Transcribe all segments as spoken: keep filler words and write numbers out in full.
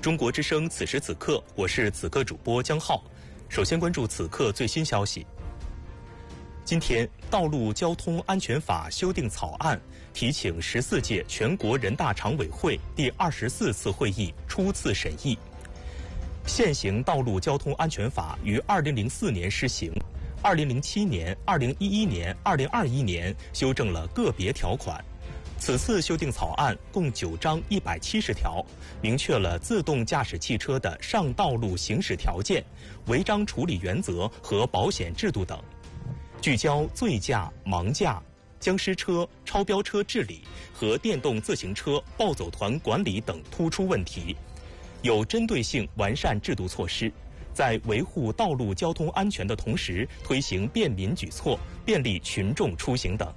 中国之声此时此刻，我是此刻主播江浩。首先关注此刻最新消息。今天，《道路交通安全法》修订草案提请十四届全国人大常委会第二十四次会议初次审议。现行《道路交通安全法》于二零零四年施行，二零零七年、二零一一年、二零二一年修正了个别条款。此次修订草案共九章一百七十条，明确了自动驾驶汽车的上道路行驶条件、违章处理原则和保险制度等，聚焦醉驾、盲驾、僵尸车、超标车治理和电动自行车暴走团管理等突出问题，有针对性完善制度措施，在维护道路交通安全的同时，推行便民举措，便利群众出行等。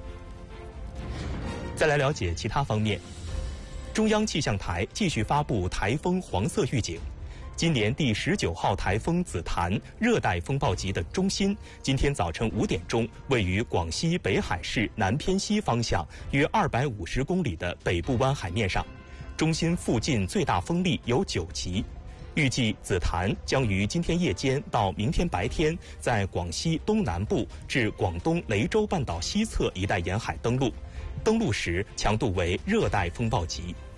再来了解其他方面，中央气象台继续发布台风黄色预警。今年第十九号台风紫檀热带风暴级的中心，今天早晨五点钟位于广西北海市南偏西方向约二百五十公里的北部湾海面上，中心附近最大风力有九级。预计紫檀将于今天夜间到明天白天在广西东南部至广东雷州半岛西侧一带沿海登陆，登陆时强度为热带风暴级。